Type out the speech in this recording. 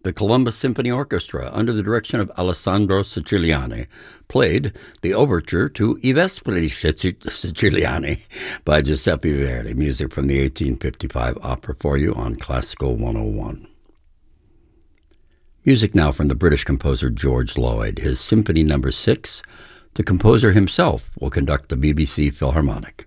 The Columbus Symphony Orchestra, under the direction of Alessandro Siciliani, played the overture to I Vespri Siciliani by Giuseppe Verdi, music from the 1855 opera for you on Classical 101. Music now from the British composer George Lloyd. His Symphony No. 6, the composer himself will conduct the BBC Philharmonic.